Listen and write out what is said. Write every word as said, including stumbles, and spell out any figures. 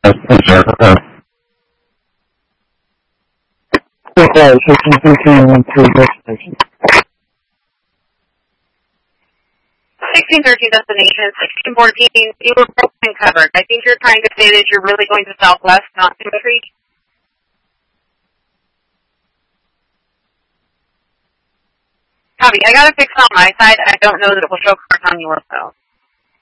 Okay, sixteen thirteen one three destination. sixteen thirteen destination, sixteen fourteen, you were both covered. I think you're trying to say that you're really going to southwest, not Symmetry. Copy. I got to fix it on my side. I don't know that it will show cars on yours, though.